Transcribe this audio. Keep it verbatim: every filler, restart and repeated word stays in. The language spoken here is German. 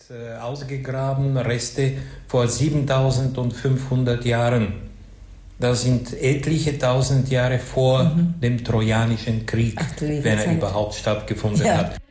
äh, ausgegraben, Reste vor siebentausendfünfhundert Jahren. Das sind etliche tausend Jahre vor mhm. dem Trojanischen Krieg, Ach, wenn er überhaupt stattgefunden ja. hat.